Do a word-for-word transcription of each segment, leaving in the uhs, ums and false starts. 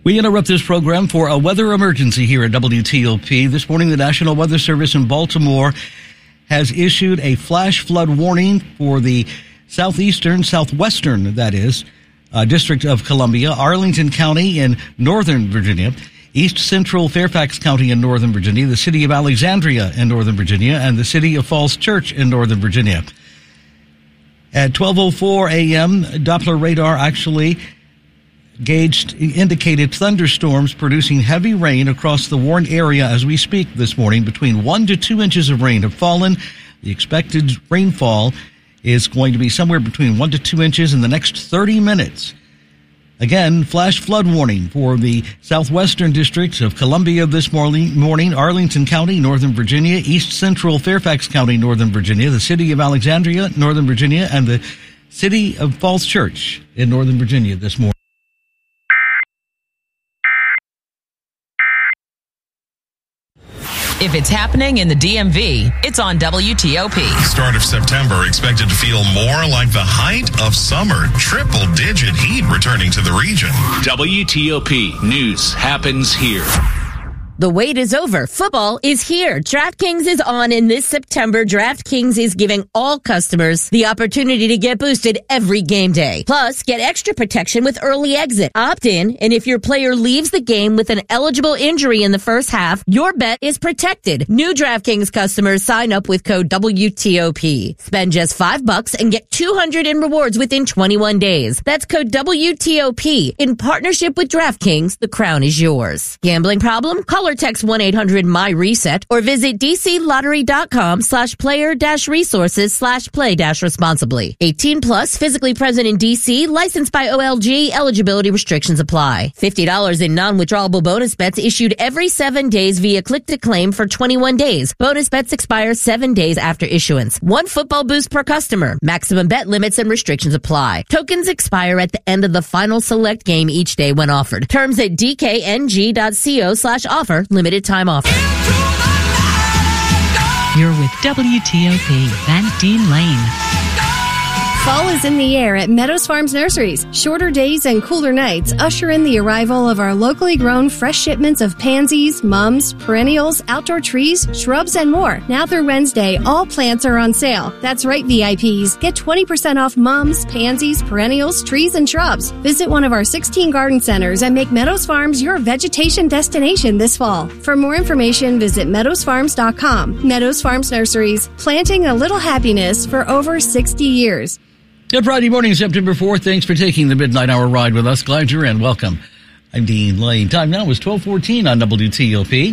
We interrupt this program for a weather emergency here at W T O P. This morning, the National Weather Service in Baltimore has issued a flash flood warning for the southeastern, southwestern, that is, uh, District of Columbia, Arlington County in northern Virginia, East Central Fairfax County in northern Virginia, the city of Alexandria in northern Virginia, and the city of Falls Church in northern Virginia. At twelve oh four a.m., Doppler radar actually gauged indicated thunderstorms producing heavy rain across the Warren area as we speak this morning. Between one to two inches of rain have fallen. The expected rainfall is going to be somewhere between one to two inches in the next thirty minutes. Again, flash flood warning for the southwestern districts of Columbia this morning, Arlington County, northern Virginia, East Central Fairfax County, northern Virginia, the city of Alexandria, northern Virginia, and the city of Falls Church in northern Virginia this morning. If it's happening in the D M V, it's on W T O P. Start of September expected to feel more like the height of summer. Triple-digit heat returning to the region. W T O P News happens here. The wait is over. Football is here. DraftKings is on, and this September, DraftKings is giving all customers the opportunity to get boosted every game day. Plus, get extra protection with early exit. Opt in, and if your player leaves the game with an eligible injury in the first half, your bet is protected. New DraftKings customers sign up with code W T O P. Spend just five bucks and get two hundred in rewards within twenty-one days. That's code W T O P. In partnership with DraftKings, the crown is yours. Gambling problem? Call or text one eight hundred M Y RESET or visit dclottery.com slash player dash resources slash play dash responsibly. eighteen plus, physically present in D C, licensed by O L G, eligibility restrictions apply. fifty dollars in non-withdrawable bonus bets issued every seven days via click to claim for twenty-one days. Bonus bets expire seven days after issuance. One football boost per customer. Maximum bet limits and restrictions apply. Tokens expire at the end of the final select game each day when offered. Terms at dkng.co slash offer. Limited time offer. You're with W T O P, Van Dean Lane. Fall is in the air at Meadows Farms Nurseries. Shorter days and cooler nights usher in the arrival of our locally grown fresh shipments of pansies, mums, perennials, outdoor trees, shrubs, and more. Now through Wednesday, all plants are on sale. That's right, V I Ps. Get twenty percent off mums, pansies, perennials, trees, and shrubs. Visit one of our sixteen garden centers and make Meadows Farms your vegetation destination this fall. For more information, visit meadows farms dot com. Meadows Farms Nurseries, planting a little happiness for over sixty years. Good Friday morning, September fourth. Thanks for taking the midnight hour ride with us. Glad you're in. Welcome. I'm Dean Lane. Time now is twelve fourteen on W T O P.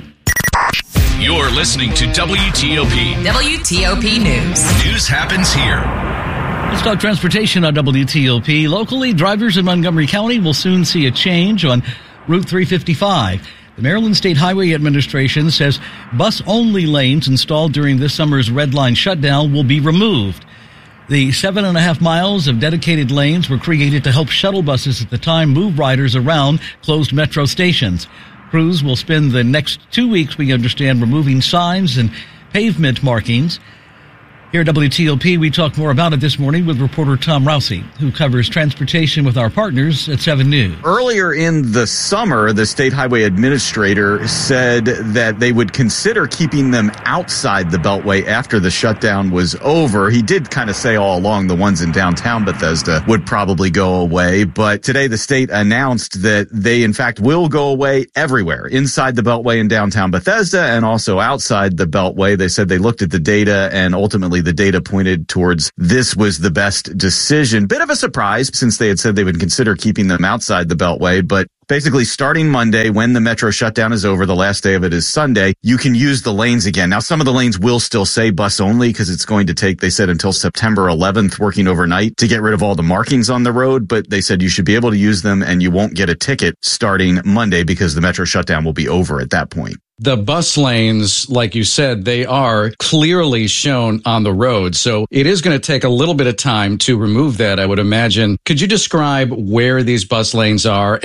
You're listening to W T O P. W T O P News. News happens here. Let's talk transportation on W T O P. Locally, drivers in Montgomery County will soon see a change on Route three fifty-five. The Maryland State Highway Administration says bus-only lanes installed during this summer's red line shutdown will be removed. The seven and a half miles of dedicated lanes were created to help shuttle buses at the time move riders around closed metro stations. Crews will spend the next two weeks, we understand, removing signs and pavement markings. Here at W T O P, we talk more about it this morning with reporter Tom Rousey, who covers transportation with our partners at seven News. Earlier in the summer, the State Highway Administrator said that they would consider keeping them outside the Beltway after the shutdown was over. He did kind of say all along the ones in downtown Bethesda would probably go away, but today the state announced that they, in fact, will go away everywhere, inside the Beltway in downtown Bethesda and also outside the Beltway. They said they looked at the data and ultimately the data pointed towards this was the best decision. Bit of a surprise since they had said they would consider keeping them outside the Beltway, but basically starting Monday, when the metro shutdown is over, the last day of it is Sunday, you can use the lanes again. Now, some of the lanes will still say bus only because it's going to take, they said, until September eleventh, working overnight to get rid of all the markings on the road. But they said you should be able to use them and you won't get a ticket starting Monday because the metro shutdown will be over at that point. The bus lanes, like you said, they are clearly shown on the road. So it is going to take a little bit of time to remove that, I would imagine. Could you describe where these bus lanes are and how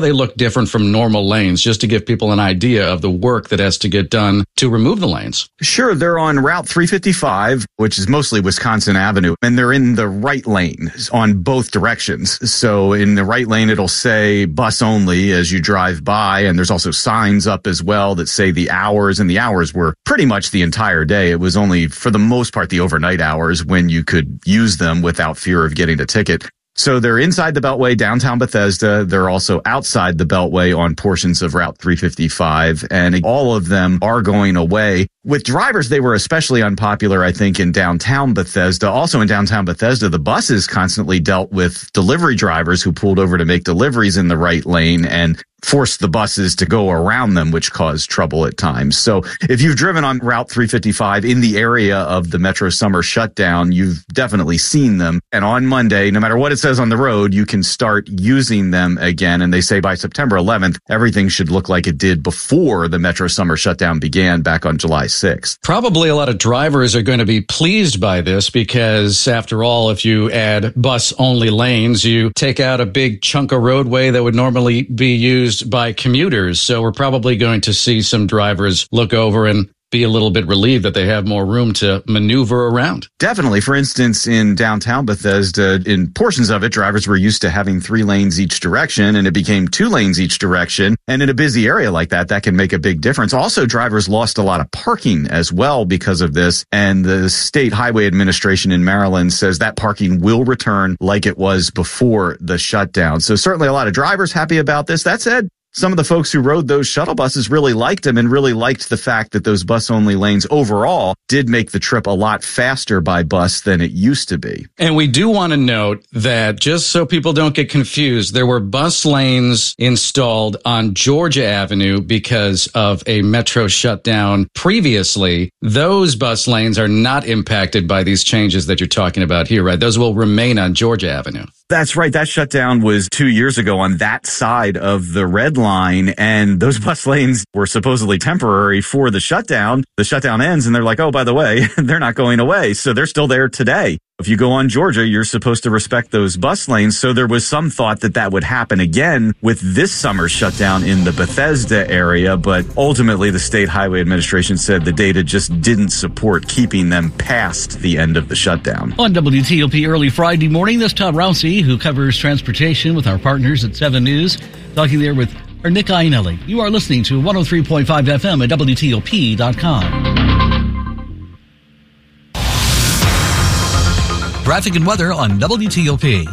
they look different from normal lanes, just to give people an idea of the work that has to get done to remove the lanes? Sure. They're on Route three fifty-five, which is mostly Wisconsin Avenue, and they're in the right lane on both directions. So in the right lane, it'll say bus only as you drive by, and there's also signs up as well that say the hours, and the hours were pretty much the entire day. It was only, for the most part, the overnight hours when you could use them without fear of getting a ticket. So they're inside the Beltway, downtown Bethesda. They're also outside the Beltway on portions of Route three fifty-five, and all of them are going away. With drivers, they were especially unpopular, I think, in downtown Bethesda. Also in downtown Bethesda, the buses constantly dealt with delivery drivers who pulled over to make deliveries in the right lane and forced the buses to go around them, which caused trouble at times. So if you've driven on Route three fifty-five in the area of the Metro Summer Shutdown, you've definitely seen them. And on Monday, no matter what it says on the road, you can start using them again. And they say by September eleventh, everything should look like it did before the Metro Summer Shutdown began back on July sixth. Probably a lot of drivers are going to be pleased by this because, after all, if you add bus-only lanes, you take out a big chunk of roadway that would normally be used by commuters. So we're probably going to see some drivers look over and be a little bit relieved that they have more room to maneuver around. Definitely. For instance, in downtown Bethesda, in portions of it, drivers were used to having three lanes each direction, and it became two lanes each direction. And in a busy area like that, that can make a big difference. Also, drivers lost a lot of parking as well because of this. And the State Highway Administration in Maryland says that parking will return like it was before the shutdown. So certainly a lot of drivers happy about this. That said, some of the folks who rode those shuttle buses really liked them and really liked the fact that those bus-only lanes overall did make the trip a lot faster by bus than it used to be. And we do want to note that, just so people don't get confused, there were bus lanes installed on Georgia Avenue because of a metro shutdown previously. Those bus lanes are not impacted by these changes that you're talking about here, right? Those will remain on Georgia Avenue. That's right. That shutdown was two years ago on that side of the red line, and those bus lanes were supposedly temporary for the shutdown. The shutdown ends, and they're like, oh, by the way, they're not going away. So they're still there today. If you go on Georgia, you're supposed to respect those bus lanes. So there was some thought that that would happen again with this summer's shutdown in the Bethesda area. But ultimately, the State Highway Administration said the data just didn't support keeping them past the end of the shutdown. On W T O P early Friday morning, that's Todd Rousey, who covers transportation with our partners at seven News, talking there with our Nick Iannelli. You are listening to one oh three point five F M at W T O P dot com. Traffic and weather on W T O P.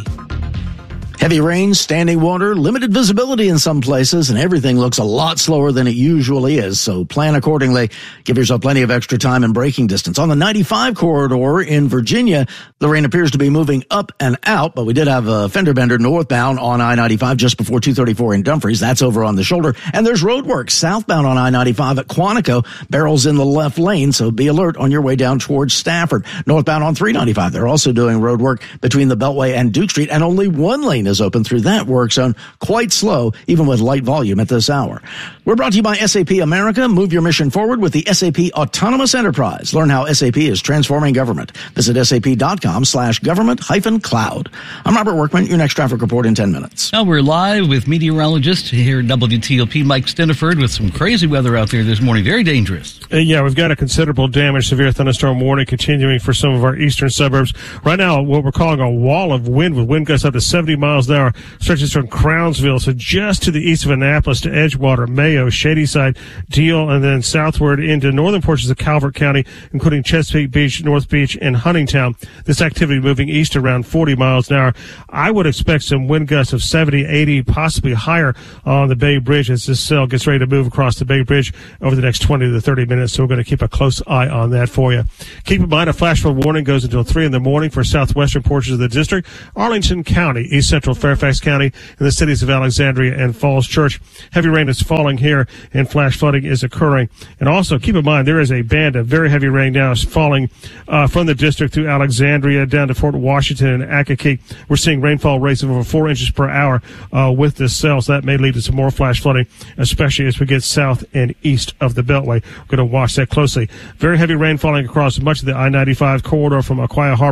Heavy rain, standing water, limited visibility in some places, and everything looks a lot slower than it usually is. So plan accordingly. Give yourself plenty of extra time and braking distance. On the ninety-five corridor in Virginia, the rain appears to be moving up and out, but we did have a fender bender northbound on I ninety-five just before two thirty-four in Dumfries. That's over on the shoulder. And there's road work southbound on I ninety-five at Quantico. Barrels in the left lane, so be alert on your way down towards Stafford. Northbound on three ninety-five, they're also doing road work between the Beltway and Duke Street, and only one lane is open through that work zone. Quite slow, even with light volume at this hour. We're brought to you by S A P America. Move your mission forward with the S A P Autonomous Enterprise. Learn how S A P is transforming government. Visit sap.com slash government hyphen cloud. I'm Robert Workman, your next traffic report in ten minutes. Now we're live with meteorologist here at W T O P, Mike Stiniford, with some crazy weather out there this morning. Very dangerous. Uh, yeah, we've got a considerable damage, severe thunderstorm warning continuing for some of our eastern suburbs. Right now, what we're calling a wall of wind with wind gusts up to seventy miles an hour stretches from Crownsville, so just to the east of Annapolis, to Edgewater, Mayo, Shadyside, Deal, and then southward into northern portions of Calvert County, including Chesapeake Beach, North Beach, and Huntingtown. This activity moving east around forty miles an hour. I would expect some wind gusts of seventy, eighty, possibly higher on the Bay Bridge as this cell gets ready to move across the Bay Bridge over the next twenty to thirty minutes, so we're going to keep a close eye on that for you. Keep in mind, a flash flood warning goes until three in the morning for southwestern portions of the district, Arlington County, east central Fairfax County, and the cities of Alexandria and Falls Church. Heavy rain is falling here, and flash flooding is occurring. And also, keep in mind, there is a band of very heavy rain now falling uh, from the district through Alexandria down to Fort Washington and Akakeek. We're seeing rainfall rates of over four inches per hour uh, with this cell, so that may lead to some more flash flooding, especially as we get south and east of the Beltway. We're going to watch that closely. Very heavy rain falling across much of the I ninety-five corridor from Aquia Harbor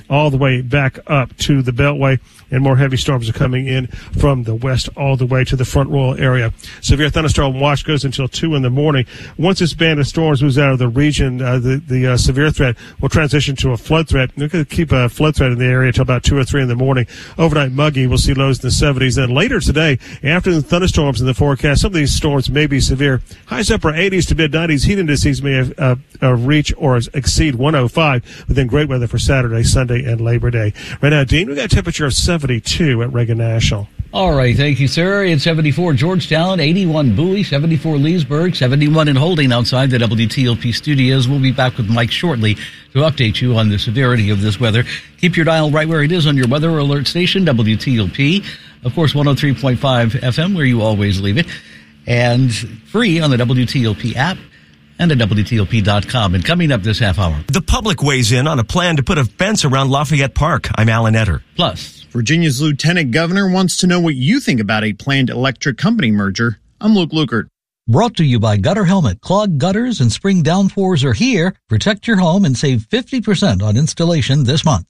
all the way back up to the Beltway, and more heavy storms are coming in from the west all the way to the Front Royal area. Severe thunderstorm watch goes until two in the morning. Once this band of storms moves out of the region, uh, the, the uh, severe threat will transition to a flood threat. We're going to keep a flood threat in the area until about two or three in the morning. Overnight muggy, we'll see lows in the seventies. Then later today, after the thunderstorms in the forecast, some of these storms may be severe. Highs upper eighties to mid nineties. Heat indices may have, uh, uh, reach or exceed one oh five. But then great weather for Saturday, Sunday, and Labor Day. Right now, Dean, we got a temperature of seventy-two at Reagan National. All right, thank you, sir. It's seventy-four Georgetown, eighty-one Bowie, seventy-four Leesburg, seventy-one in Holding outside the W T O P studios. We'll be back with Mike shortly to update you on the severity of this weather. Keep your dial right where it is on your weather alert station, W T O P. Of course, one oh three point five F M, where you always leave it. And free on the W T O P app and at W T O P dot com. And coming up this half hour, the public weighs in on a plan to put a fence around Lafayette Park. I'm Alan Etter. Plus, Virginia's lieutenant governor wants to know what you think about a planned electric company merger. I'm Luke Lukert. Brought to you by Gutter Helmet. Clogged gutters and spring downpours are here. Protect your home and save fifty percent on installation this month.